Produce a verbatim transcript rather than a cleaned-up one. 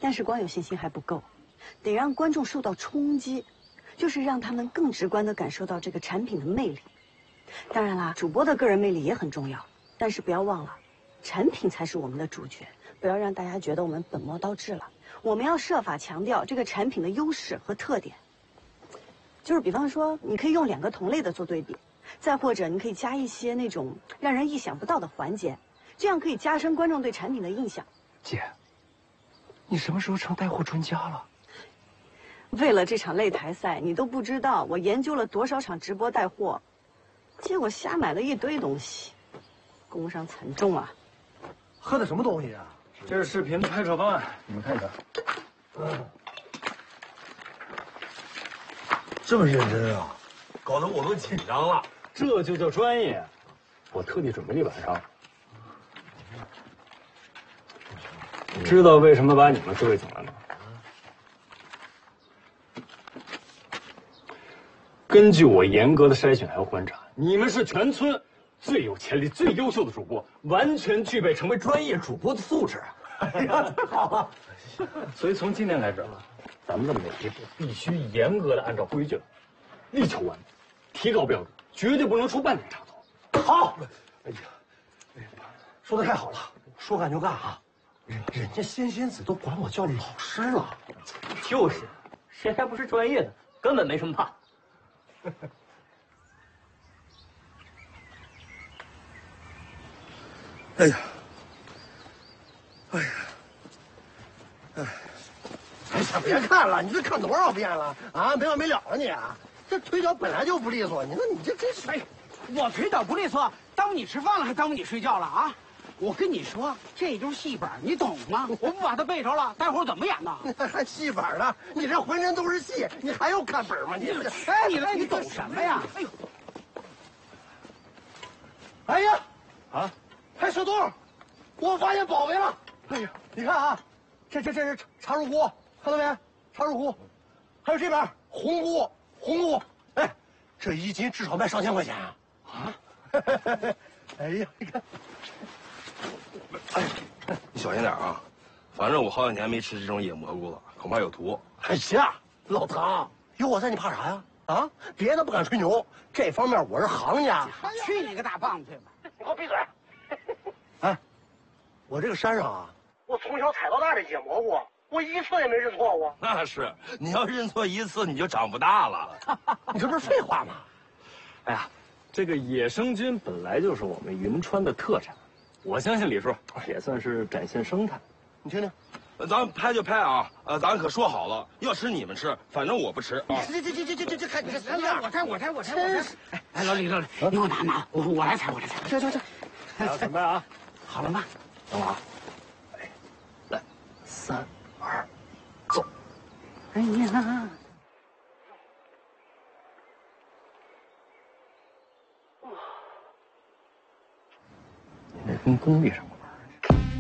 但是光有信心还不够，得让观众受到冲击，就是让他们更直观地感受到这个产品的魅力。当然啦，主播的个人魅力也很重要，但是不要忘了，产品才是我们的主角，不要让大家觉得我们本末倒置了。我们要设法强调这个产品的优势和特点。就是比方说，你可以用两个同类的做对比，再或者你可以加一些那种让人意想不到的环节，这样可以加深观众对产品的印象。 姐，你什么时候成带货专家了？ 为了这场擂台赛，你都不知道我研究了多少场直播带货，结果瞎买了一堆东西，工伤惨重啊！ 喝的什么东西啊？ 这是视频拍摄方案，你们看一下。 嗯，这么认真啊，搞得我都紧张了。 这就叫专业。我特地准备了一晚上。知道为什么把你们各位请来吗？根据我严格的筛选还有观察，你们是全村最有潜力、最优秀的主播，完全具备成为专业主播的素质。 哎呀，太好了！ 所以从今天开始啊，咱们的每一步必须严格的按照规矩来，力求完美，提高标准，绝对不能出半点差错。 好！哎呀，哎呀，说的太好了，说干就干啊！人人家仙仙子都管我叫老师了。 就是，谁还不是专业的，根本没什么怕。 哎呀，哎呀，哎，哎呀，别看了，你这看多少遍了啊？没完没了了你啊！这腿脚本来就不利索，你说你这真是…… 哎，我腿脚不利索，耽误你吃饭了，还耽误你睡觉了啊！我跟你说，这就是戏本，你懂吗？我不把它背着了，待会儿怎么演呢？ 还戏本呢？你这浑身都是戏，你还要看本吗？你哎，你来，你懂什么呀？哎呦， 哎呀， 啊， 哎，小东，我发现宝贝了！哎呀，你看啊，这这这是茶入菇，看到没？茶入菇，还有这边红菇，红菇，哎，这一斤至少卖上千块钱啊！啊，哎呀，你看。 哎，你小心点啊！反正我好几年没吃这种野蘑菇了，恐怕有毒。 哎呀，老唐，有我在你怕啥呀？啊，别的不敢吹牛，这方面我是行家。 去你个大棒子去吧！ 你给我闭嘴！哎，我这个山上啊，我从小采到大的野蘑菇，我一次也没认错过。 那是，你要认错一次，你就长不大了。 你这不是废话吗？ 哎呀，这个野生菌本来就是我们云川的特产。我相信李叔也算是展现生态。 你听听， 咱们拍就拍啊！呃，咱可说好了，要吃你们吃，反正我不吃啊！ 这这这这这这这看你这来来，我摘我摘我摘我摘！哎哎，老李老李，你给我拿拿，我我来采我来采。 这这这， 还要准备啊！ 好了吗？ 等我啊！哎，来，三二，走！ 哎呀！ 你那跟功力上。